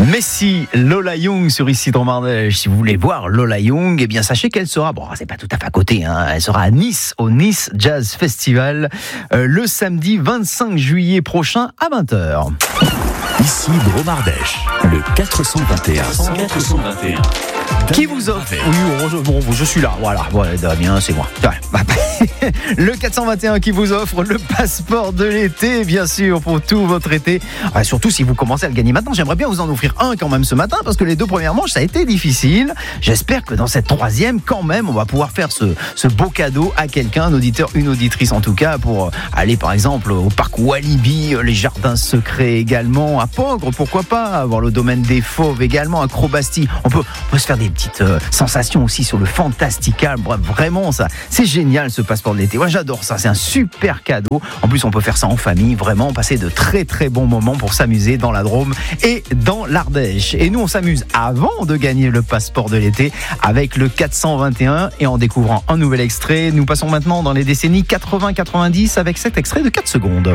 Messi, Lola Young sur Ici Drôme Ardèche. Si vous voulez voir Lola Young, eh bien sachez qu'elle sera, bon c'est pas tout à fait à côté, elle sera à Nice, au Nice Jazz Festival, le samedi 25 juillet prochain à 20h. Ici Drôme Ardèche, le 421. Qui vous offre? Oui, bon, je suis là, voilà, Damien, c'est moi. Le 421 qui vous offre le passeport de l'été, bien sûr, pour tout votre été. Surtout si vous commencez à le gagner maintenant. J'aimerais bien vous en offrir un quand même ce matin, parce que les 2 premières manches, ça a été difficile. J'espère que dans cette 3e, quand même, on va pouvoir faire ce beau cadeau à quelqu'un, un auditeur, une auditrice en tout cas, pour aller par exemple au parc Walibi, les jardins secrets également, à Pogre, pourquoi pas, voir le domaine des Fauves également, à Crobasty. On peut se faire des petites sensations aussi sur le Fantastical. Bref, vraiment, ça, c'est génial ce passeport de l'été. Moi, j'adore ça. C'est un super cadeau. En plus, on peut faire ça en famille. Vraiment, passer de très très bons moments pour s'amuser dans la Drôme et dans l'Ardèche. Et nous, on s'amuse avant de gagner le passeport de l'été avec le 421 et en découvrant un nouvel extrait. Nous passons maintenant dans les décennies 80-90 avec cet extrait de 4 secondes.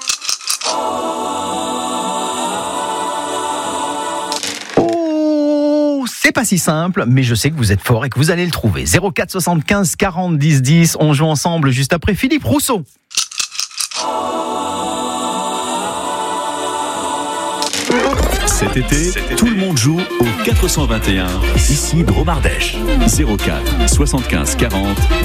C'est pas si simple, mais je sais que vous êtes fort et que vous allez le trouver. 04 75 40 10 10. On joue ensemble juste après Philippe Rousseau. Cet été, tout le monde joue au 421. Ici Drôme Ardèche. 04 75 40